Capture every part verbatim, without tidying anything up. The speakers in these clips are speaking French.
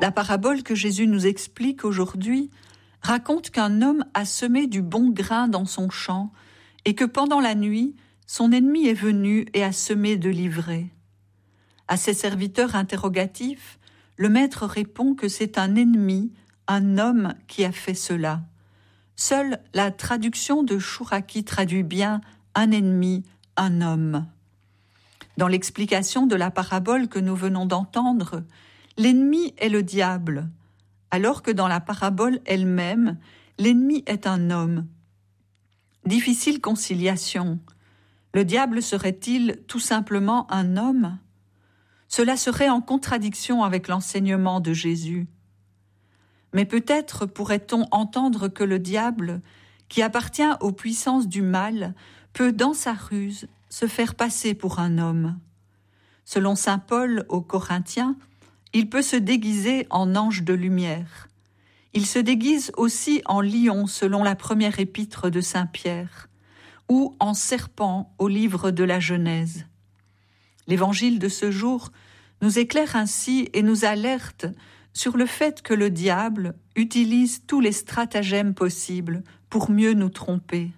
La parabole que Jésus nous explique aujourd'hui raconte qu'un homme a semé du bon grain dans son champ et que pendant la nuit, son ennemi est venu et a semé de l'ivraie. À ses serviteurs interrogatifs, le maître répond que c'est un ennemi, un homme qui a fait cela. Seule la traduction de Chouraki traduit bien un ennemi, un homme. Dans l'explication de la parabole que nous venons d'entendre, l'ennemi est le diable, alors que dans la parabole elle-même, l'ennemi est un homme. Difficile conciliation. Le diable serait-il tout simplement un homme ? Cela serait en contradiction avec l'enseignement de Jésus. Mais peut-être pourrait-on entendre que le diable, qui appartient aux puissances du mal, peut, dans sa ruse, se faire passer pour un homme. Selon saint Paul aux Corinthiens, il peut se déguiser en ange de lumière. Il se déguise aussi en lion selon la première épître de saint Pierre, ou en serpent au livre de la Genèse. L'évangile de ce jour nous éclaire ainsi et nous alerte sur le fait que le diable utilise tous les stratagèmes possibles pour mieux nous tromper.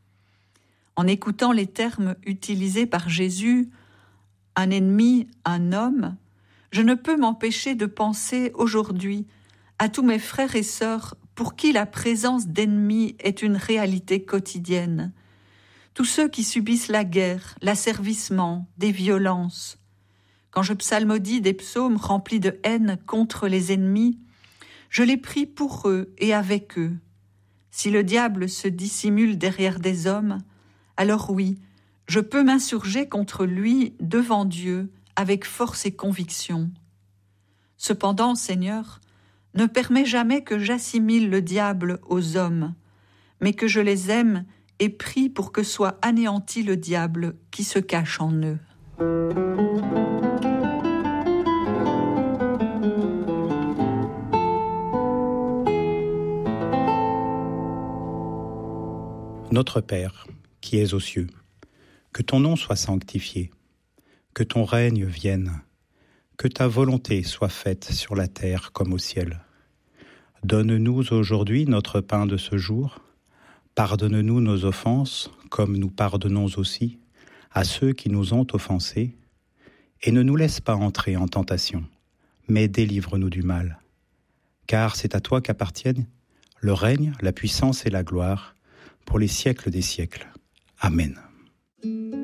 En écoutant les termes utilisés par Jésus, un ennemi, un homme, je ne peux m'empêcher de penser aujourd'hui à tous mes frères et sœurs pour qui la présence d'ennemis est une réalité quotidienne. Tous ceux qui subissent la guerre, l'asservissement, des violences. Quand je psalmodie des psaumes remplis de haine contre les ennemis, je les prie pour eux et avec eux. Si le diable se dissimule derrière des hommes, alors oui, je peux m'insurger contre lui devant Dieu avec force et conviction. Cependant, Seigneur, ne permets jamais que j'assimile le diable aux hommes, mais que je les aime et prie pour que soit anéanti le diable qui se cache en eux. Notre Père, qui es aux cieux, que ton nom soit sanctifié, que ton règne vienne, que ta volonté soit faite sur la terre comme au ciel. Donne-nous aujourd'hui notre pain de ce jour. Pardonne-nous nos offenses, comme nous pardonnons aussi à ceux qui nous ont offensés. Et ne nous laisse pas entrer en tentation, mais délivre-nous du mal. Car c'est à toi qu'appartiennent le règne, la puissance et la gloire, pour les siècles des siècles. Amen.